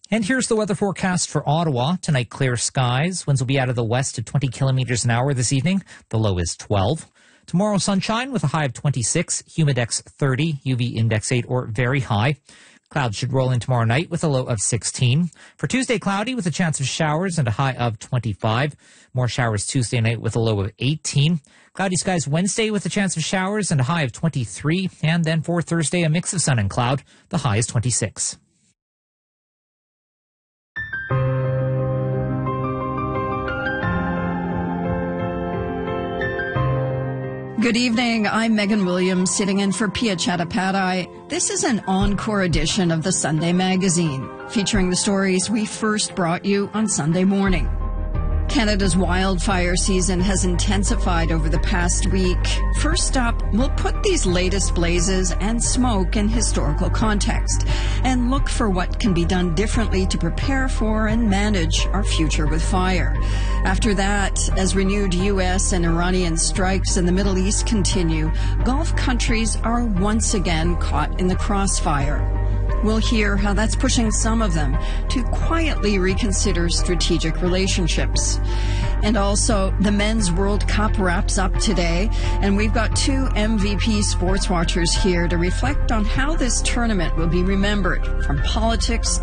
And here's the weather forecast for Ottawa. Tonight, clear skies. Winds will be out of the west at 20 kilometers an hour this evening. The low is 12. Tomorrow, sunshine with a high of 26, humidex 30, UV index 8 or very high. Clouds should roll in tomorrow night with a low of 16. For Tuesday, cloudy with a chance of showers and a high of 25. More showers Tuesday night with a low of 18. Cloudy skies Wednesday with a chance of showers and a high of 23. And then for Thursday, a mix of sun and cloud. The high is 26. Good evening. I'm Megan Williams, sitting in for Pia Chattopadhyay. This is an encore edition of the Sunday Magazine, featuring the stories we first brought you on Sunday morning. Canada's wildfire season has intensified over the past week. First up, we'll put these latest blazes and smoke in historical context and look for what can be done differently to prepare for and manage our future with fire. After that, as renewed U.S. and Iranian strikes in the Middle East continue, Gulf countries are once again caught in the crossfire. We'll hear how that's pushing some of them to quietly reconsider strategic relationships. And also, the Men's World Cup wraps up today, and we've got two MVP sports watchers here to reflect on how this tournament will be remembered, from politics